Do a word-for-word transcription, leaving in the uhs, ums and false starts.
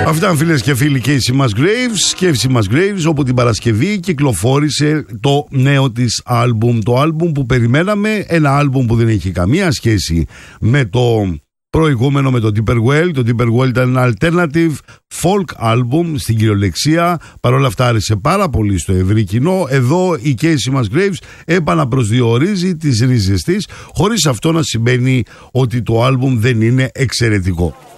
Αυτά, φίλες και φίλοι, Casey Musgraves. Casey Musgraves, όπου την Παρασκευή κυκλοφόρησε το νέο της άλμπουμ. Το άλμπουμ που περιμέναμε, ένα άλμπουμ που δεν έχει καμία σχέση με το προηγούμενο, με το Deeper Well. Το Deeper Well ήταν ένα alternative folk album στην κυριολεξία. Παρ' όλα αυτά άρεσε πάρα πολύ στο ευρύ κοινό. Εδώ η Casey Musgraves επαναπροσδιορίζει τις ρίζες της, χωρίς αυτό να σημαίνει ότι το album δεν είναι εξαιρετικό.